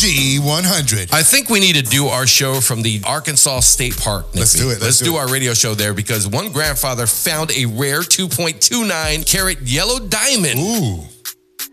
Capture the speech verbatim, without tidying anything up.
G one hundred. I think we need to do our show from the Arkansas State Park. Nick. Let's do it. Let's, Let's do, do it. our radio show there because one grandfather found a rare two point two nine carat yellow diamond. Ooh.